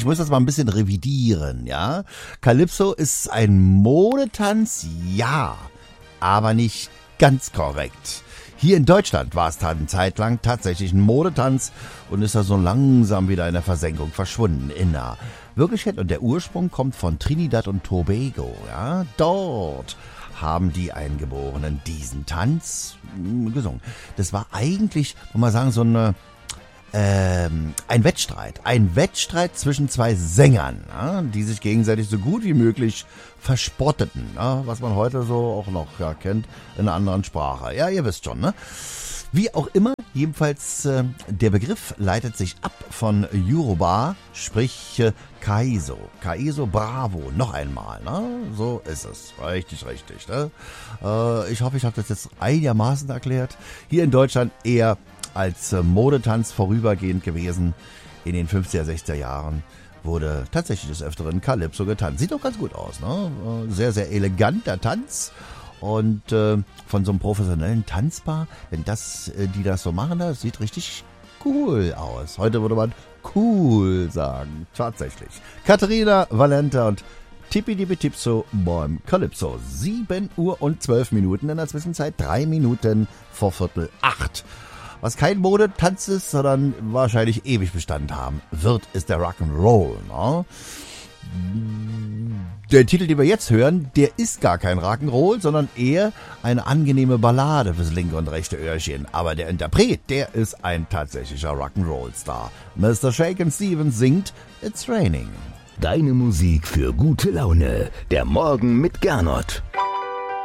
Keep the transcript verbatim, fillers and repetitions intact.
ich muss das mal ein bisschen revidieren, ja. Calypso ist ein Modetanz, ja, aber nicht ganz korrekt. Hier in Deutschland war es eine Zeit lang tatsächlich ein Modetanz und ist da so langsam wieder in der Versenkung verschwunden in der Wirklichkeit. Und der Ursprung kommt von Trinidad und Tobago, ja. Dort haben die Eingeborenen diesen Tanz gesungen. Das war eigentlich, muss man sagen, so eine Ähm, ein Wettstreit. Ein Wettstreit zwischen zwei Sängern, ja, die sich gegenseitig so gut wie möglich verspotteten, ja, was man heute so auch noch ja, kennt in einer anderen Sprache. Ja, ihr wisst schon, ne? Wie auch immer, jedenfalls äh, der Begriff leitet sich ab von Yoruba, sprich äh, Kaiso. Kaiso Bravo, noch einmal, ne? So ist es. Richtig, richtig, ne? Äh, ich hoffe, ich habe das jetzt einigermaßen erklärt. Hier in Deutschland eher als Modetanz vorübergehend gewesen. In den fünfziger, sechziger Jahren wurde tatsächlich des Öfteren Calypso getanzt. Sieht doch ganz gut aus, ne? Sehr, sehr eleganter Tanz. Und äh, von so einem professionellen Tanzpaar, wenn das, äh, die das so machen, das sieht richtig cool aus. Heute würde man cool sagen. Tatsächlich. Katharina Valente und Tippi Dippi Tipso beim Calypso. sieben Uhr und zwölf Minuten. In der Zwischenzeit drei Minuten vor Viertel acht. Was kein Modetanz ist, sondern wahrscheinlich ewig Bestand haben wird, ist der Rock'n'Roll. Ne? Der Titel, den wir jetzt hören, der ist gar kein Rock'n'Roll, sondern eher eine angenehme Ballade fürs linke und rechte Öhrchen. Aber der Interpret, der ist ein tatsächlicher Rock'n'Roll-Star. Mister Shakin' Stevens singt It's Raining. Deine Musik für gute Laune. Der Morgen mit Gernot.